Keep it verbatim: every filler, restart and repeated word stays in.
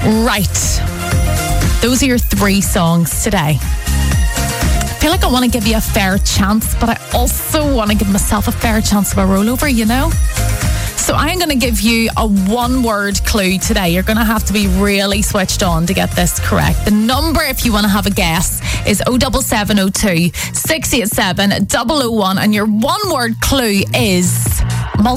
Right. Those are your three songs today. I feel like I want to give you a fair chance, but I also want to give myself a fair chance of a rollover, you know? So I'm going to give you a one-word clue today. You're going to have to be really switched on to get this correct. The number, if you want to have a guess, is oh seven seven oh two, six eight seven, double oh one. And your one-word clue is